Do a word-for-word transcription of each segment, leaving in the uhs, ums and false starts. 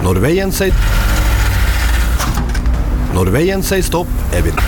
Når veien sier Når veien sier stopp, er vi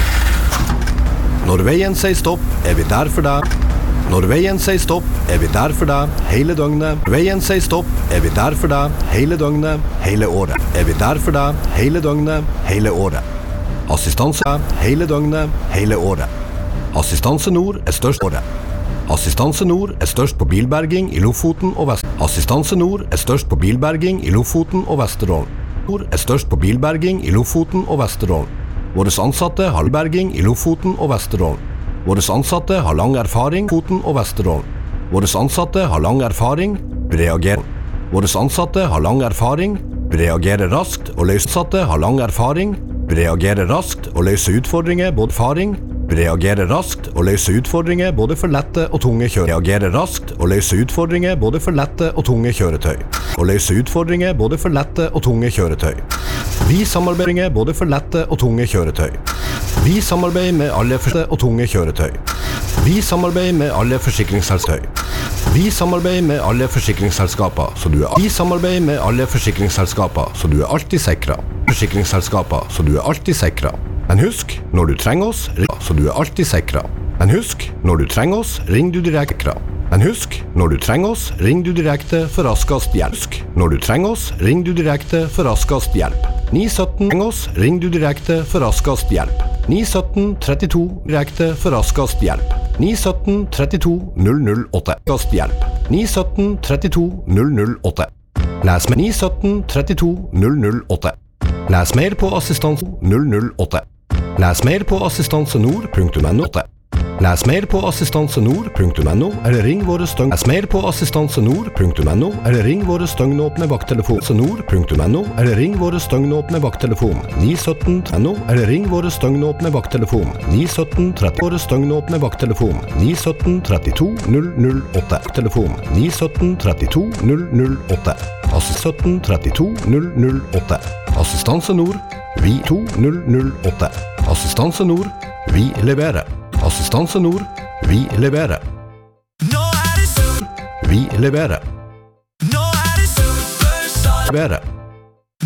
Når veien sier stopp, er vi der for deg. Når veien sier stopp, er vi der for deg hele døgnet. Når veien sier stopp, er vi der for deg hele døgnet, hele året. Er vi der for deg hele døgnet, hele året. Assistanse hele døgnet, hele året. Assistanse Nord er størst året. Assistanse Nord er størst på bilberging i Lofoten og Vest. Assistanse Nord er størst på bilberging i Lofoten og Vesterålen. Nord er størst på bilberging i Lofoten og Vesterålen. Våre ansatte har berging i Lofoten og Vesterålen. Våre ansatte har lang erfaring i Lofoten og Vesterålen. Våre ansatte har lang erfaring, reagerer. Våre ansatte har lang erfaring, reagerer raskt og løser. Ansatte har lang erfaring, reagerer raskt og løser utfordringer, både erfaring, reagerer raskt og løser utfordringer både for lette og tunge kjøretøy. Reagerer raskt og løser utfordringer både for lette og tunge kjøretøy. Og løser utfordringer både for lette og tunge kjøretøy. Vi samarbeider både for lette og tunge kjøretøy. Vi samarbeider med alle for og tunge kjøretøy. Vi samarbeider med alle forsikringsselskaper. Vi samarbeider med alle forsikringsselskaper, så du er Vi samarbeider med alle forsikringsselskaper, så du er alltid sikret. Forsikringsselskaper, så du er alltid sikret. Men husk, når du trenger oss, så du er alltid sikret. Men husk, når du trenger oss, ring du direkte. Men husk, når du trenger oss, ring du direkte for raskest hjelp. Husk, når du trenger oss, ring du direkte for raskest hjelp. ni sytten trenger oss, ring du direkte for raskest hjelp. ni sytten trettito direkte for raskest hjelp. ni sytten trettito null null åtte. Raskest hjelp. ni sytten trettito null null åtte. Les med ni sytten trettito null null åtte. Les mer på assistanse null null åtte. Les mer på assistansenord punktum no. Les mer på assistansenord punktum no eller ring våre støgn. Les mer på assistansenord punktum no eller ring våre støgnåpne vakttelefon. Nord punktum no eller ring våre støgnåpne vakttelefon ni sytten no eller ring våre støgnåpne vakttelefon ni sytten tretti. Våre støgnåpne vakttelefon ni sytten trettito null null åtte. Telefon ni sytten trettito null null åtte. Assist sytten trettito null null åtte. Assistanse Nord, vi to null null åtte. Assistanse Nord, vi leverer. Assistanse Nord, vi leverer. Nå er det super. Vi leverer. Nå er det super. Leverer.